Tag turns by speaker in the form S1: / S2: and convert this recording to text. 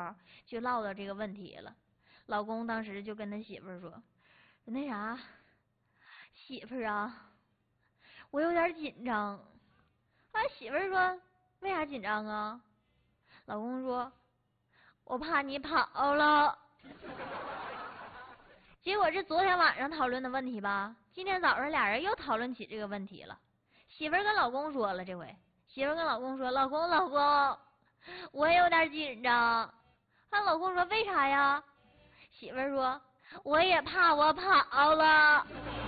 S1: 就唠到这个问题了。老公当时就跟他媳妇儿说：“那啥，媳妇儿啊，我有点紧张。”媳妇儿说：“为啥紧张啊？”老公说：“我怕你跑了。”结果是昨天晚上讨论的问题吧，今天早上俩人又讨论起这个问题了。媳妇儿跟老公说了，这回媳妇儿跟老公说：“老公，我也有点紧张。”老公说：“为啥呀？”媳妇儿说：“我也怕我跑了。”